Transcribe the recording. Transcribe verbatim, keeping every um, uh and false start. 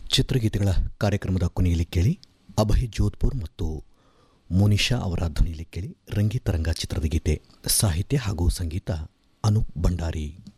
ಚಿತ್ರಗೀತೆಗಳ ಕಾರ್ಯಕ್ರಮದ ಕೊನೆಯಲ್ಲಿ ಕೇಳಿ ಅಭಯ್ ಜೋಧ್ಪುರ್ ಮತ್ತು ಮೋನಿಶಾ ಅವರ ಧ್ವನಿಯಲ್ಲಿ ಕೇಳಿ ರಂಗಿತರಂಗ ಚಿತ್ರದ ಗೀತೆ. ಸಾಹಿತ್ಯ ಹಾಗೂ ಸಂಗೀತ ಅನೂಪ್ ಭಂಡಾರಿ.